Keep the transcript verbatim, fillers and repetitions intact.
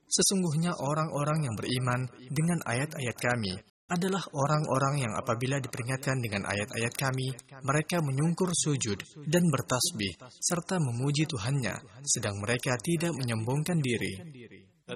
Sesungguhnya orang-orang yang beriman dengan ayat-ayat kami adalah orang-orang yang apabila diperingatkan dengan ayat-ayat kami, mereka menyungkur sujud dan bertasbih, serta memuji Tuhannya, sedang mereka tidak menyombongkan diri.